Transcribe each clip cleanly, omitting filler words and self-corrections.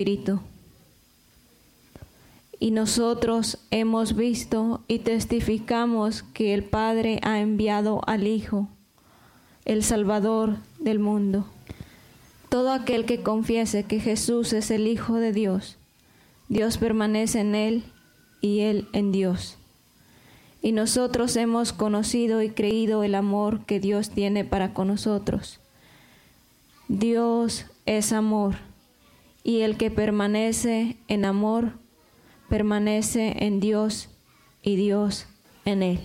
Espíritu. Y nosotros hemos visto y testificamos que el Padre ha enviado al Hijo, el Salvador del mundo. Todo aquel que confiese que Jesús es el Hijo de Dios, Dios permanece en él y él en Dios. Y nosotros hemos conocido y creído el amor que Dios tiene para con nosotros. Dios es amor, y el que permanece en amor, permanece en Dios y Dios en él.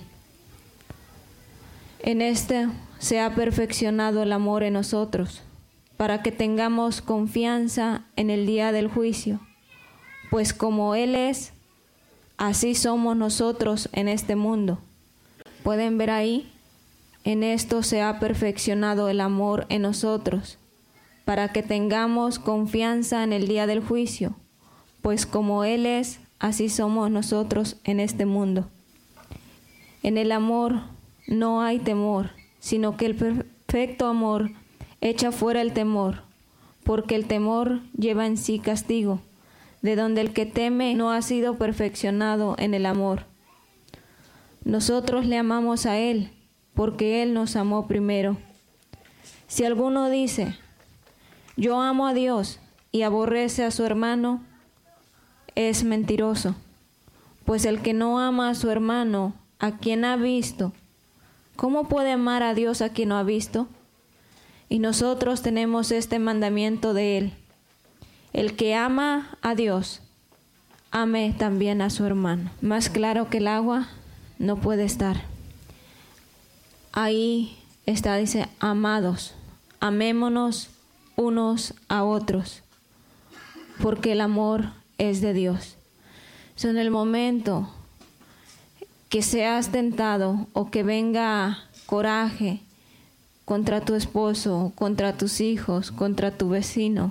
En este se ha perfeccionado el amor en nosotros, para que tengamos confianza en el día del juicio, pues como Él es, así somos nosotros en este mundo. ¿Pueden ver ahí? En esto se ha perfeccionado el amor en nosotros, para que tengamos confianza en el día del juicio, pues como Él es, así somos nosotros en este mundo. En el amor no hay temor, sino que el perfecto amor echa fuera el temor, porque el temor lleva en sí castigo, de donde el que teme no ha sido perfeccionado en el amor. Nosotros le amamos a Él, porque Él nos amó primero. Si alguno dice, yo amo a Dios, y aborrece a su hermano, es mentiroso. Pues el que no ama a su hermano, a quien ha visto, ¿cómo puede amar a Dios a quien no ha visto? Y nosotros tenemos este mandamiento de Él: el que ama a Dios, ame también a su hermano. Más claro que el agua no puede estar. Ahí está, dice, amados, amémonos unos a otros, porque el amor es de Dios. So, en el momento que seas tentado o que venga coraje contra tu esposo, contra tus hijos, contra tu vecino,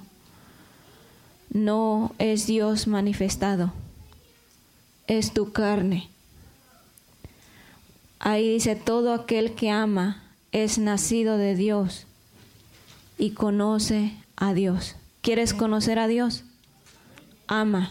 no es Dios manifestado, es tu carne. Ahí dice, todo aquel que ama es nacido de Dios y conoce a Dios. ¿Quieres conocer a Dios? Ama.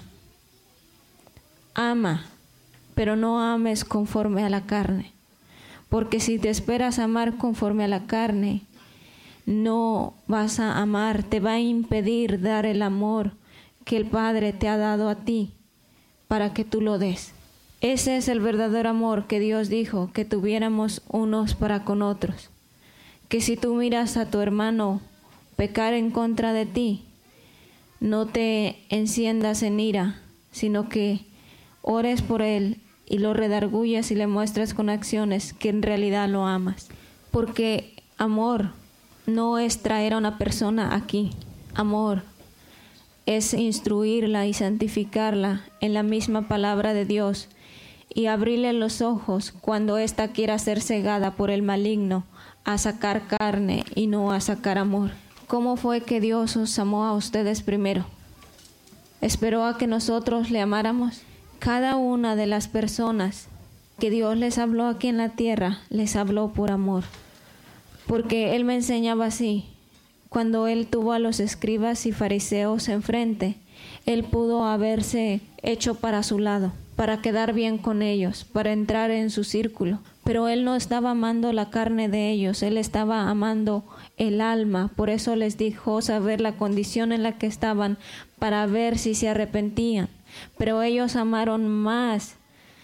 Ama, pero no ames conforme a la carne. Porque si te esperas amar conforme a la carne, no vas a amar, te va a impedir dar el amor que el Padre te ha dado a ti para que tú lo des. Ese es el verdadero amor que Dios dijo que tuviéramos unos para con otros. Que si tú miras a tu hermano pecar en contra de ti, no te enciendas en ira, sino que ores por él y lo redarguyas y le muestras con acciones que en realidad lo amas. Porque amor no es traer a una persona aquí. Amor es instruirla y santificarla en la misma palabra de Dios y abrirle los ojos cuando ésta quiera ser cegada por el maligno a sacar carne y no a sacar amor. ¿Cómo fue que Dios os amó a ustedes primero? ¿Esperó a que nosotros le amáramos? Cada una de las personas que Dios les habló aquí en la tierra, les habló por amor. Porque Él me enseñaba así. Cuando Él tuvo a los escribas y fariseos enfrente, Él pudo haberse hecho para su lado, para quedar bien con ellos, para entrar en su círculo. Pero Él no estaba amando la carne de ellos, Él estaba amando el alma. Por eso les dijo saber la condición en la que estaban, para ver si se arrepentían. Pero ellos amaron más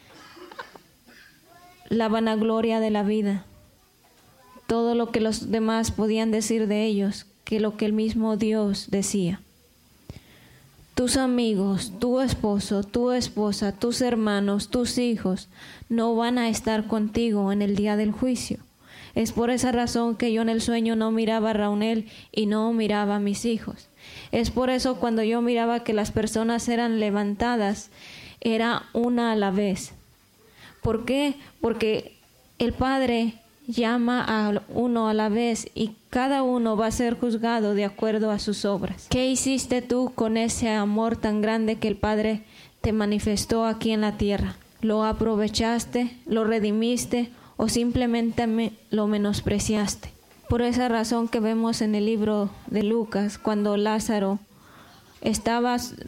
la vanagloria de la vida, todo lo que los demás podían decir de ellos, que lo que el mismo Dios decía. Tus amigos, tu esposo, tu esposa, tus hermanos, tus hijos no van a estar contigo en el día del juicio. Es por esa razón que yo en el sueño no miraba a Raunel y no miraba a mis hijos. Es por eso cuando yo miraba que las personas eran levantadas, era una a la vez. ¿Por qué? Porque el Padre llama a uno a la vez y cada uno va a ser juzgado de acuerdo a sus obras. ¿Qué hiciste tú con ese amor tan grande que el Padre te manifestó aquí en la tierra? ¿Lo aprovechaste? ¿Lo redimiste? ¿O simplemente lo menospreciaste? Por esa razón que vemos en el libro de Lucas, cuando Lázaro estabas